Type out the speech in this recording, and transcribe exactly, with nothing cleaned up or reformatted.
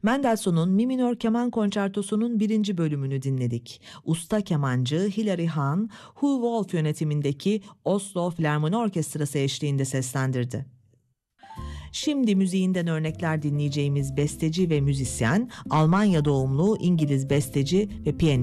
Mendelssohn'un Mi minör keman konçertosunun birinci bölümünü dinledik. Usta kemancı Hilary Hahn, Hu Wolf yönetimindeki Oslo Filarmoni Orkestrası eşliğinde seslendirdi. Şimdi müziğinden örnekler dinleyeceğimiz besteci ve müzisyen, Almanya doğumlu İngiliz besteci ve piyanist